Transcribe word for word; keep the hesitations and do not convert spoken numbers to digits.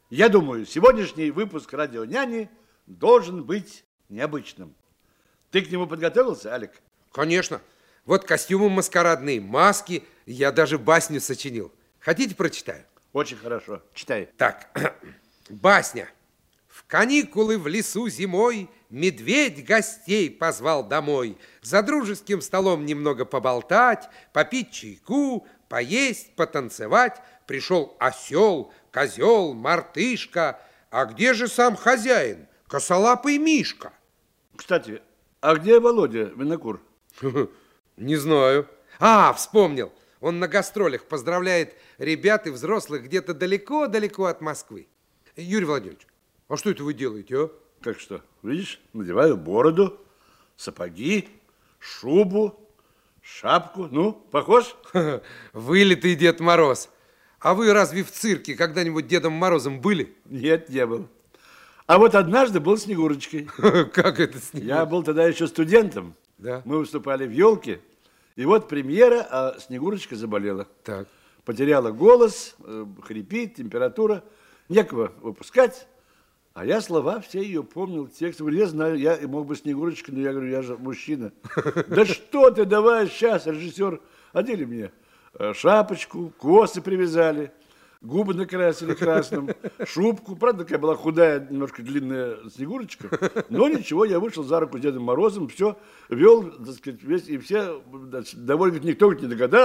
Я думаю, сегодняшний выпуск «Радио Няни» должен быть необычным. Ты к нему подготовился, Алик? Конечно. Вот костюмы маскарадные, маски. Я даже басню сочинил. Хотите, прочитаю? Очень хорошо. Читай. Так, басня. В каникулы в лесу зимой медведь гостей позвал домой. За дружеским столом немного поболтать, попить чайку, поесть, потанцевать. Пришел осел, козел, мартышка. А где же сам хозяин, косолапый Мишка? Кстати, а где Володя Винокур? Не знаю. А, вспомнил. Он на гастролях поздравляет ребят и взрослых где-то далеко-далеко от Москвы. Юрий Владимирович, а что это вы делаете, а? Как что? Видишь, надеваю бороду, сапоги, шубу, шапку. Ну, похож? Вылитый Дед Мороз. А вы разве в цирке когда-нибудь Дедом Морозом были? Нет, не был. А вот однажды был Снегурочкой. Как это Снегурочка? Я был тогда еще студентом. Да. Мы выступали в «Елке». И вот премьера, а Снегурочка заболела. Так. Потеряла голос, хрипит, температура. Некого выпускать. А я слова все ее помнил. Текст. Говорю, я знаю, я мог бы Снегурочка, но я говорю, я же мужчина. Да что ты, давай сейчас, режиссер. Одели мне шапочку, косы привязали, губы накрасили красным, шубку. Правда, такая была худая, немножко длинная Снегурочка. Но ничего, я вышел за руку с Дедом Морозом, все вел, так сказать, весь, и все довольны, никто не догадался.